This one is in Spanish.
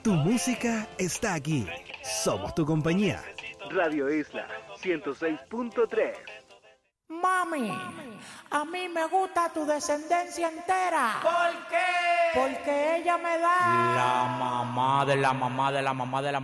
Tu música está aquí. Somos tu compañía. Radio Isla 106.3. Mami, a mí me gusta tu descendencia entera. ¿Por qué? Porque ella me da la mamá de la mamá de la mamá de la